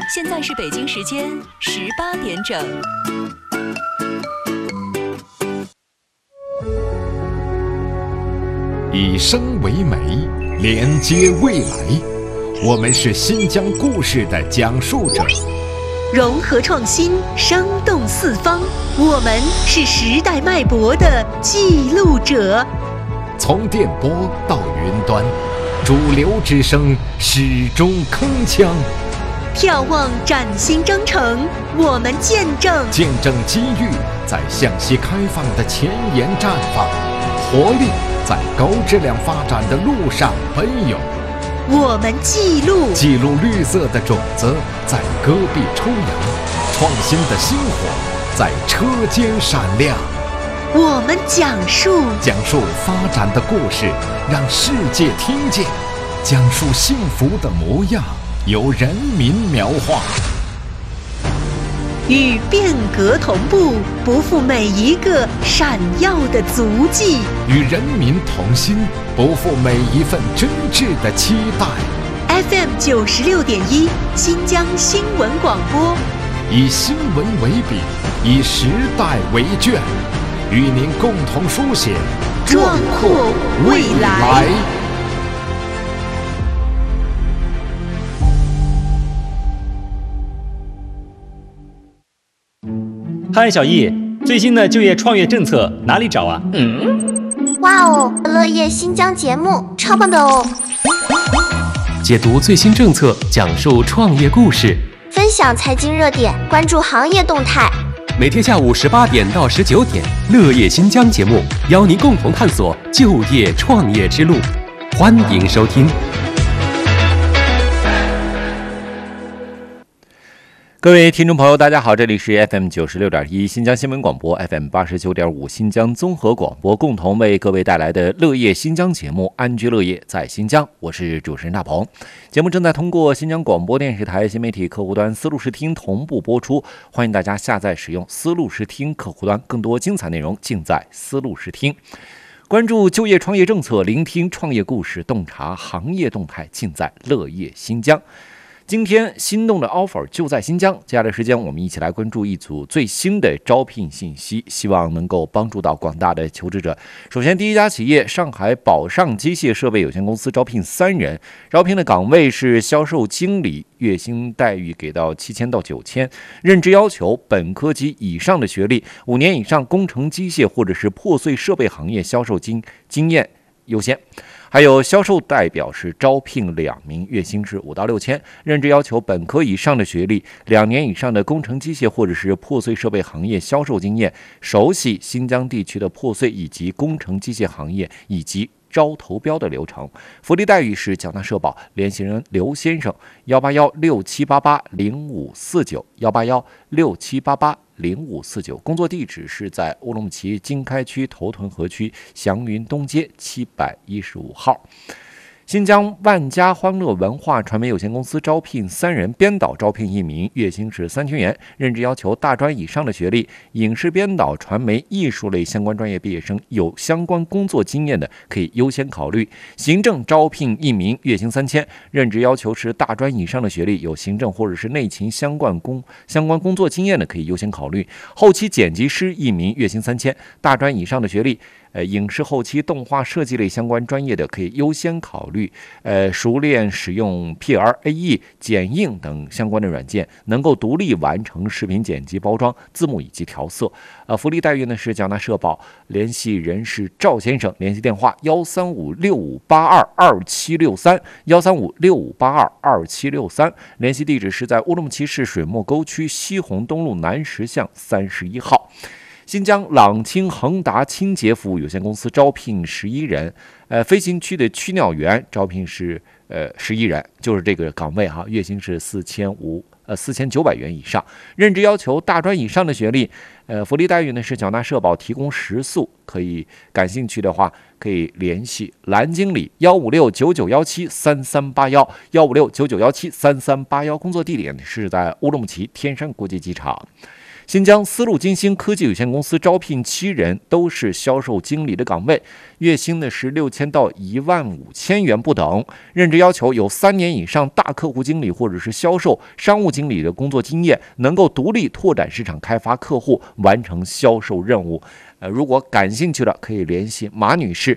现在是北京时间18点整。 以声为媒，连接未来。我们是新疆故事的讲述者， 融合创新，生动四方。我们是时代脉搏的记录者。 从电波到云端，主流之声始终铿锵。 眺望崭新征程，我们见证机遇在向西开放的前沿绽放，活力在高质量发展的路上奔涌。 我们记录绿色的种子在戈壁抽芽，创新的星火在车间闪亮。 我们讲述发展的故事，让世界听见；讲述幸福的模样，由人民描画。 与变革同步，不负每一个闪耀的足迹； 与人民同心，不负每一份真挚的期待。 FM 96.1新疆新闻广播， 以新闻为笔，以时代为卷，与您共同书写壮阔未来。 嗨，小易，最新的就业创业政策哪里找啊？ 哇哦，乐业新疆节目超棒的哦！ 解读最新政策，讲述创业故事， 分享财经热点，关注行业动态。 每天下午18点到19点，乐业新疆节目邀您共同探索就业创业之路，欢迎收听。 各位听众朋友，大家好，这里是 FM 96.1新疆新闻广播 FM 89.5新疆综合广播共同为各位带来的乐业新疆节目，安居乐业在新疆，我是主持人大鹏。节目正在通过新疆广播电视台新媒体客户端丝路视听同步播出，欢迎大家下载使用丝路视听客户端，更多精彩内容尽在丝路视听。关注就业创业政策，聆听创业故事，洞察行业动态，尽在乐业新疆。今天心动的 offer 就在新疆。接下来时间，我们一起来关注一组最新的招聘信息，希望能够帮助到广大的求职者。首先，第一家企业上海宝尚机械设备有限公司招聘3人，招聘的岗位是销售经理，月薪待遇给到7000到9000，任职要求本科及以上的学历，5年以上工程机械或者是破碎设备行业销售经验优先。还有销售代表是招聘2名，月薪是5到6000，任职要求本科以上的学历，2年以上的工程机械或者是破碎设备行业销售经验，熟悉新疆地区的破碎以及工程机械行业以及招投标的流程。福利待遇是缴纳社保，联系人刘先生18167880549，18167880549，工作地址是在乌鲁木齐经开区头屯河区祥云东街715号。新疆万家欢乐文化传媒有限公司招聘3人，编导招聘1名，月薪是3000元，任职要求大专以上的学历，影视编导、传媒、艺术类相关专业毕业生，有相关工作经验的可以优先考虑。行政招聘1名，月薪3000，任职要求是大专以上的学历，有行政或者是内勤相关工作经验的可以优先考虑。后期剪辑师1名，月薪3000，大专以上的学历，影视后期动画设计类相关专业的可以优先考虑。熟练使用 PRAE 剪映等相关的软件，能够独立完成视频剪辑、包装、字幕以及调色。福利待遇呢是缴纳社保，联系人是赵先生，联系电话13565822763，13565822763，联系地址是在乌鲁木齐市水墨沟区西红东路南10巷31号。新疆朗清恒达清洁服务有限公司招聘11人，飞行区的驱鸟员招聘是11人，就是这个岗位哈，月薪是4900元以上，任职要求大专以上的学历，福利待遇呢是缴纳社保，提供食宿，可以感兴趣的话可以联系蓝经理15699173381，15699173381，工作地点是在乌鲁木齐天山国际机场。 新疆丝路金星科技有限公司招聘7人，都是销售经理的岗位，月薪呢是6000到15000元不等。任职要求有3年以上大客户经理或者是销售、商务经理的工作经验，能够独立拓展市场、开发客户、完成销售任务。如果感兴趣的可以联系马女士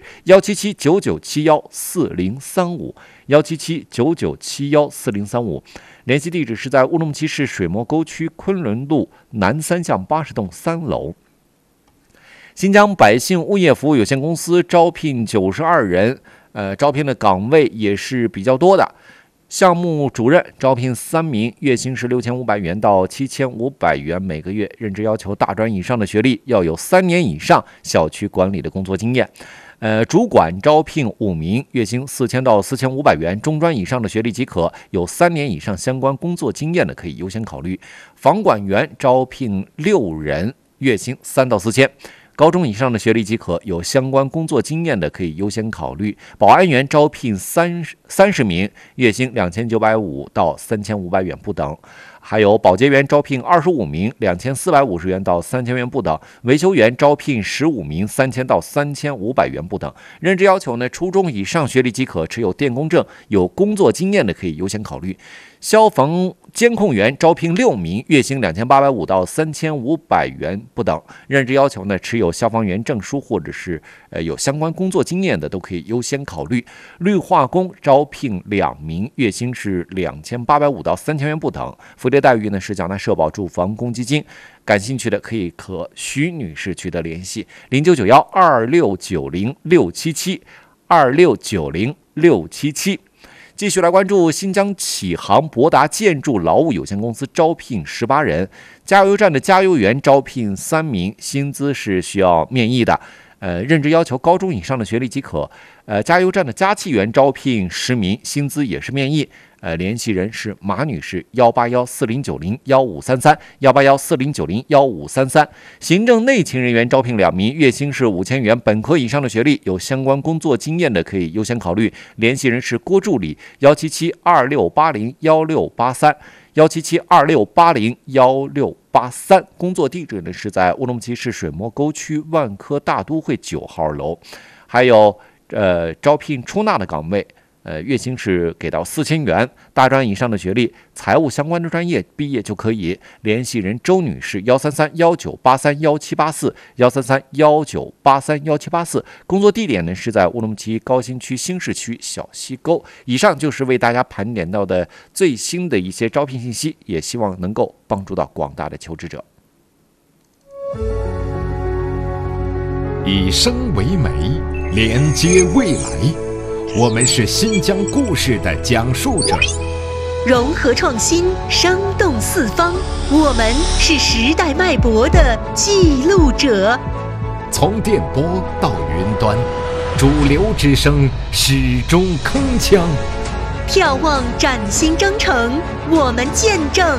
17799714035，17799714035。联系地址是在乌鲁木齐市水磨沟区昆仑路南3巷80栋3楼。新疆百姓物业服务有限公司招聘92人，招聘的岗位也是比较多的。项目主任招聘3名，月薪是6500元到7500元每个月，任职要求大专以上的学历，要有3年以上小区管理的工作经验。主管招聘5名，月薪4000到4500元，中专以上的学历即可，有3年以上相关工作经验的可以优先考虑。房管员招聘6人，月薪3到4000。高中以上的学历即可，有相关工作经验的可以优先考虑。保安员招聘30名，月薪2950到3500元不等。还有保洁员招聘25名，2450元到3000元不等。维修员招聘15名，3000到3500元不等。任职要求呢，初中以上学历即可，持有电工证，有工作经验的可以优先考虑。消防监控员招聘6名，月薪2850到3500元不等。任职要求呢，持有消防员证书或者是有相关工作经验的都可以优先考虑。绿化工招聘2名，月薪是2850到3000元不等。福利待遇呢是缴纳社保、住房公积金。感兴趣的可以和徐女士取得联系，0991269677，26906777。继续来关注新疆启航博达建筑劳务有限公司招聘18人，加油站的加油员招聘3名，薪资是需要面议的。任职要求高中以上的学历即可。加油站的加气员招聘10名，薪资也是面议。联系人是马女士，18140901533，18140901533。行政内勤人员招聘2名，月薪是5000元，本科以上的学历，有相关工作经验的可以优先考虑。联系人是郭助理，17726801683，17726801683。工作地址呢是在乌鲁木齐市水磨沟区万科大都会9号楼。还有招聘出纳的岗位。月薪是给到4000元，大专以上的学历，财务相关的专业毕业就可以。联系人周女士，13319831784，13319831784。工作地点呢是在乌鲁木齐高新区新市区小西沟。以上就是为大家盘点到的最新的一些招聘信息，也希望能够帮助到广大的求职者。 以声为媒，连接未来。我们是新疆故事的讲述者， 融合创新，生动四方。我们是时代脉搏的记录者。 从电波到云端，主流之声始终铿锵。 眺望崭新征程，我们见证